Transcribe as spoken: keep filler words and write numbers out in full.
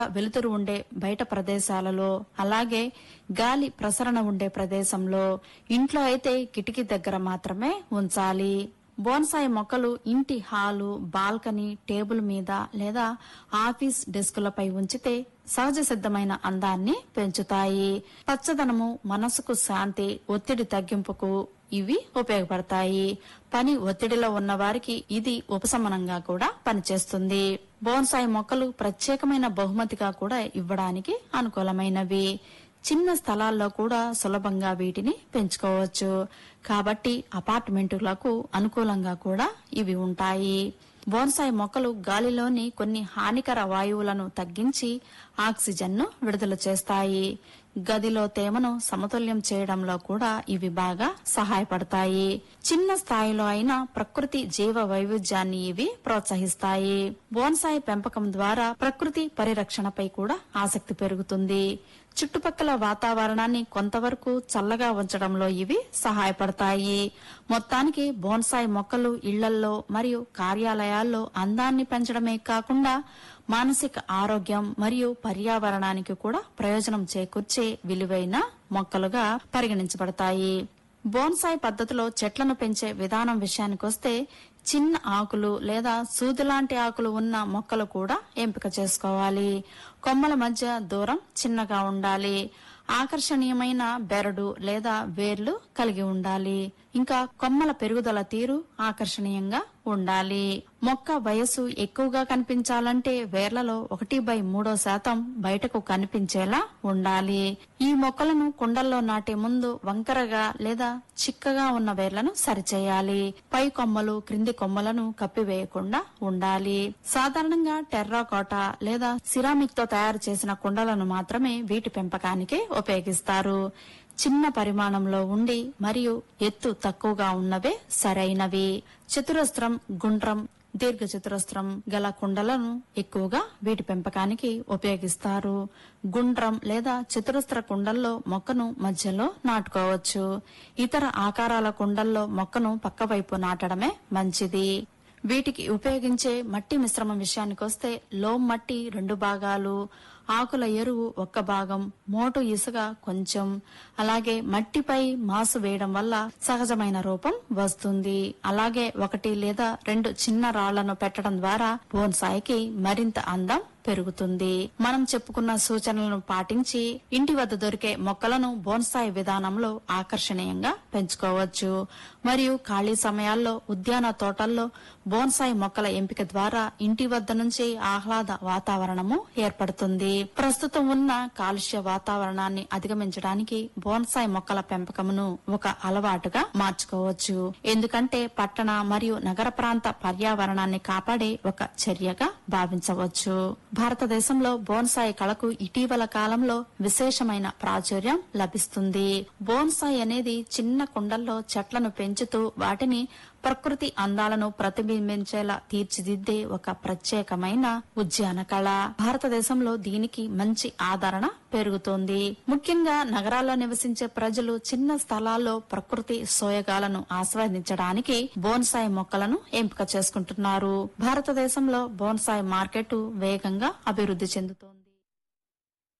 వెలుతురు ఉండే బయట ప్రదేశాలలో, అలాగే గాలి ప్రసరణ ఉండే ప్రదేశంలో, ఇంట్లో అయితే కిటికీ దగ్గర మాత్రమే ఉంచాలి. బోన్సాయి మొక్కలు ఇంటి హాలు, బాల్కనీ, టేబుల్ మీద లేదా ఆఫీస్ డెస్కులపై ఉంచితే సహజ సిద్ధమైన అందాన్ని పెంచుతాయి. పచ్చదనము మనసుకు శాంతి, ఒత్తిడి తగ్గింపుకు ఇవి ఉపయోగపడతాయి. పని ఒత్తిడిలో ఉన్న వారికి ఇది ఉపశమనంగా కూడా పనిచేస్తుంది. బోన్సాయి మొక్కలు ప్రత్యేకమైన బహుమతిగా కూడా ఇవ్వడానికి అనుకూలమైనవి. చిన్న స్థలాల్లో కూడా సులభంగా వీటిని పెంచుకోవచ్చు. కాబట్టి అపార్ట్మెంటులకు అనుకూలంగా కూడా ఇవి ఉంటాయి. బోన్సాయి మొక్కలు గాలిలోని కొన్ని హానికర వాయువులను తగ్గించి ఆక్సిజన్ను విడుదల చేస్తాయి. గదిలో తేమను సమతుల్యం చేయడంలో కూడా ఇవి బాగా సహాయపడతాయి. చిన్న స్థాయిలో అయినా ప్రకృతి జీవ వైవిధ్యాన్ని ఇవి ప్రోత్సహిస్తాయి. బోన్సాయి పెంపకం ద్వారా ప్రకృతి పరిరక్షణపై కూడా ఆసక్తి పెరుగుతుంది. చుట్టుపక్కల వాతావరణాన్ని కొంతవరకు చల్లగా ఉంచడంలో ఇవి సహాయపడతాయి. మొత్తానికి బోన్సాయి మొక్కలు ఇళ్లల్లో మరియు కార్యాలయాల్లో అందాన్ని పెంచడమే కాకుండా మానసిక ఆరోగ్యం మరియు పర్యావరణానికి కూడా ప్రయోజనం చేకూర్చే విలువైన మొక్కలుగా పరిగణించబడతాయి. బోన్సాయి పద్ధతిలో చెట్లను పెంచే విధానం విషయానికొస్తే చిన్న ఆకులు లేదా సూదిలాంటి ఆకులు ఉన్న మొక్కలు కూడా ఎంపిక చేసుకోవాలి. కొమ్మల మధ్య దూరం చిన్నగా ఉండాలి. ఆకర్షణీయమైన బెరడు లేదా వేర్లు కలిగి ఉండాలి. ఇంకా కొమ్మల పెరుగుదల తీరు ఆకర్షణీయంగా ఉండాలి. మొక్క వయస్సు ఎక్కువగా కనిపించాలంటే వేర్లలో ఒకటి బై మూడో శాతం బయటకు కనిపించేలా ఉండాలి. ఈ మొక్కలను కుండల్లో నాటే ముందు వంకరగా లేదా చిక్కగా ఉన్న వేర్లను సరిచేయాలి. పై కొమ్మలు క్రింది కొమ్మలను కప్పివేయకుండా ఉండాలి. సాధారణంగా టెర్రాకోటా లేదా సిరామిక్ తో తయారు చేసిన కుండలను మాత్రమే వీటి పెంపకానికి ఉపయోగిస్తారు. చిన్న పరిమాణంలో ఉండి మరియు ఎత్తు తక్కువగా ఉన్నవే సరైనవి. చతురస్రం, గుండ్రం, దీర్ఘ చతురస్రం గల కుండలను ఎక్కువగా వీటి పెంపకానికి ఉపయోగిస్తారు. గుండ్రం లేదా చతురస్ర కుండల్లో మొక్కను మధ్యలో నాటుకోవచ్చు. ఇతర ఆకారాల కుండల్లో మొక్కను పక్కవైపు నాటడమే మంచిది. వీటికి ఉపయోగించే మట్టి మిశ్రమం విషయానికొస్తే లోమ్ మట్టి రెండు భాగాలు, ఆకుల ఎరువు ఒక్క భాగం, మోటు ఇసుక కొంచెం, అలాగే మట్టిపై మాసు వేయడం వల్ల సహజమైన రూపం వస్తుంది. అలాగే ఒకటి లేదా రెండు చిన్న రాళ్లను పెట్టడం ద్వారా బోన్సాయికి మరింత అందం పెరుగుతుంది. మనం చెప్పుకున్న సూచనలను పాటించి ఇంటి వద్ద దొరికే మొక్కలను బోన్సాయి విధానంలో ఆకర్షణీయంగా పెంచుకోవచ్చు. మరియు ఖాళీ సమయాల్లో ఉద్యాన తోటల్లో బోన్సాయి మొక్కల ఎంపిక ద్వారా ఇంటి వద్ద నుంచి ఆహ్లాద వాతావరణము ఏర్పడుతుంది. ప్రస్తుతం ఉన్న కాలుష్య వాతావరణాన్ని అధిగమించడానికి బోన్సాయి మొక్కల పెంపకమును ఒక అలవాటుగా మార్చుకోవచ్చు. ఎందుకంటే పట్టణ మరియు నగర ప్రాంత పర్యావరణాన్ని కాపాడే ఒక చర్యగా భావించవచ్చు. భారతదేశంలో బోన్సాయి కళకు ఇటీవల కాలంలో విశేషమైన ప్రాచుర్యం లభిస్తుంది. బోన్సాయి అనేది చిన్న కుండల్లో చెట్లను పెంచుతూ వాటిని ప్రకృతి అందాలను ప్రతిబింబించేలా తీర్చిదిద్దే ఒక ప్రత్యేకమైన ఉద్యాన కళ. భారతదేశంలో దీనికి మంచి ఆదరణ పెరుగుతోంది. ముఖ్యంగా నగరాల్లో నివసించే ప్రజలు చిన్న స్థలాల్లో ప్రకృతి సోయగాలను ఆస్వాదించడానికి బోన్సాయి మొక్కలను ఎంపిక చేసుకుంటున్నారు. భారతదేశంలో బోన్సాయి మార్కెట్ వేగంగా అభివృద్ధి చెందుతోంది.